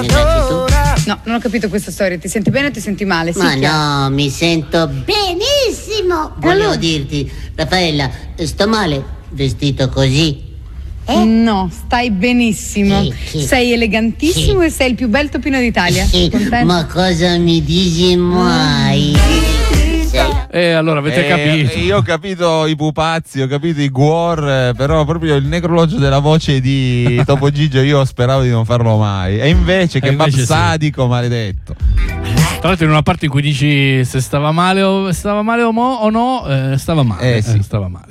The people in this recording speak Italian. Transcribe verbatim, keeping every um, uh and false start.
No, non ho capito questa storia. Ti senti bene o ti senti male? Ma Sicchia? no, mi sento benissimo. Volevo allora? dirti, Raffaella, sto male vestito così? Eh? No, stai benissimo. Sì, sì. Sei elegantissimo Sì. e sei il più bel topino d'Italia. Sì, Contento? ma cosa mi dici mai? E allora avete Eh, capito. Io ho capito i pupazzi, ho capito i guor, eh, però proprio il necrologio della voce di Topo Gigio io speravo di non farlo mai. E invece che E invece sì. sadico, maledetto. Tra l'altro in una parte in cui dici se stava male o stava male o, mo, o no, eh, stava male. Eh, sì. stava male.